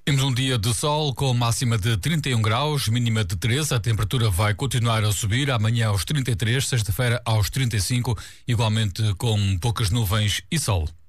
Temos um dia de sol com máxima de 31 graus, mínima de 13. A temperatura vai continuar a subir. Amanhã aos 33, sexta-feira aos 35, igualmente com poucas nuvens e sol.